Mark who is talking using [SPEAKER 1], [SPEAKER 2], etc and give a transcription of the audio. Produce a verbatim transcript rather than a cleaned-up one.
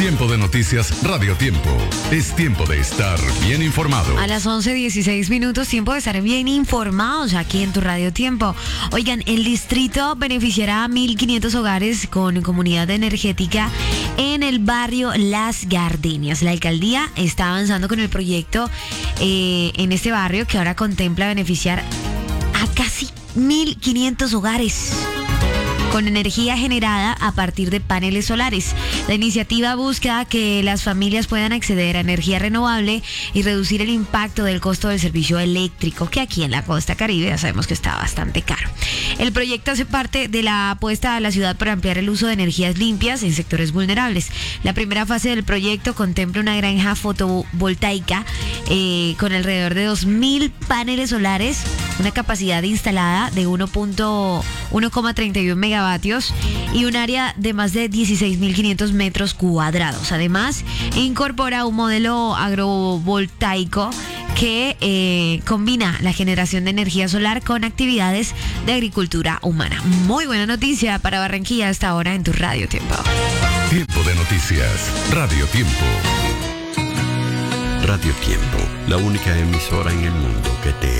[SPEAKER 1] Tiempo de noticias Radio Tiempo. Es tiempo de estar bien informado.
[SPEAKER 2] A las once dieciséis minutos, tiempo de estar bien informados aquí en tu Radio Tiempo. Oigan, el distrito beneficiará a mil quinientos hogares con comunidad energética en el barrio Las Gardenias. La alcaldía está avanzando con el proyecto eh, en este barrio que ahora contempla beneficiar a casi mil quinientos hogares con energía generada a partir de paneles solares. La iniciativa busca que las familias puedan acceder a energía renovable y reducir el impacto del costo del servicio eléctrico, que aquí en la costa caribe ya sabemos que está bastante caro. El proyecto hace parte de la apuesta a la ciudad por ampliar el uso de energías limpias en sectores vulnerables. La primera fase del proyecto contempla una granja fotovoltaica eh, con alrededor de dos mil paneles solares, una capacidad instalada de uno coma treinta y uno megavatios y un área de más de dieciséis mil quinientos metros cuadrados. Además, incorpora un modelo agrovoltaico que eh, combina la generación de energía solar con actividades de agricultura humana. Muy buena noticia para Barranquilla hasta ahora en tu Radio Tiempo.
[SPEAKER 1] Tiempo de noticias Radio Tiempo.
[SPEAKER 3] Radio Tiempo, la única emisora en el mundo que te